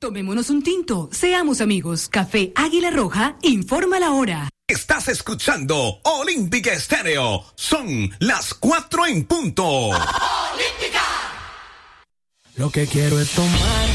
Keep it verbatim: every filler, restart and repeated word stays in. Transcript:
Tomémonos un tinto, seamos amigos. Café Águila Roja, informa la hora. Estás escuchando Olímpica Estéreo. Son las cuatro en punto. Olímpica. Lo que quiero es tomar